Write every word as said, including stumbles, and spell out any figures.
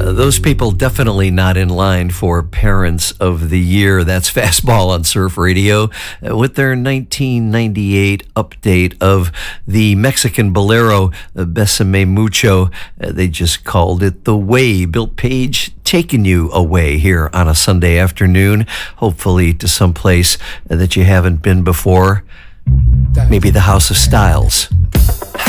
Uh, those people definitely not in line for Parents of the Year. That's Fastball on Surf Radio uh, with their nineteen ninety-eight update of the Mexican bolero uh, Besame Mucho. Uh, they just called it The Way. Bill Page taking you away here on a Sunday afternoon, hopefully to some place uh, that you haven't been before. Maybe the House of Styles.